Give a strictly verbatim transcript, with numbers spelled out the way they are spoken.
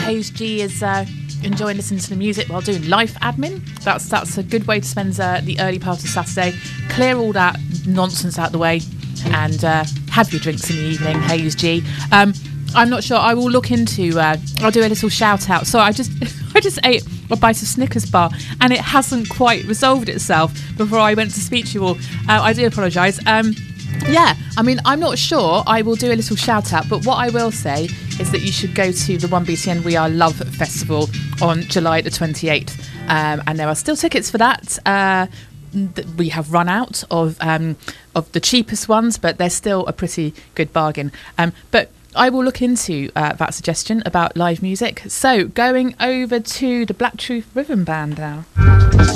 Hayes G is uh, enjoying listening to the music while doing life admin. That's that's a good way to spend uh, the early part of Saturday. Clear all that nonsense out the way and uh, have your drinks in the evening, Hayes G. Um, I'm not sure. I will look into. Uh, I'll do a little shout out. So I just, I just ate a bite of Snickers bar, and it hasn't quite resolved itself before I went to speak to you all. Uh, I do apologise. Um, yeah, I mean, I'm not sure. I will do a little shout out, but what I will say is that you should go to the one B T N We Are Love Festival on July the twenty-eighth, um, and there are still tickets for that. Uh, we have run out of um, of the cheapest ones, but they're still a pretty good bargain. Um, but I will look into uh, that suggestion about live music. So going over to the Black Truth Rhythm Band now.